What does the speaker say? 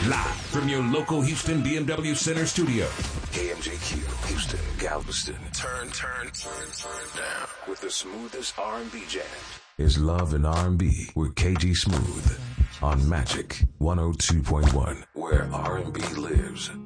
Live from your local Houston BMW Center studio. KMJQ, Houston, Galveston. Turn down with the smoothest R&B jam. Is Love and R&B with KG Smooth on Magic 102.1, where R&B lives.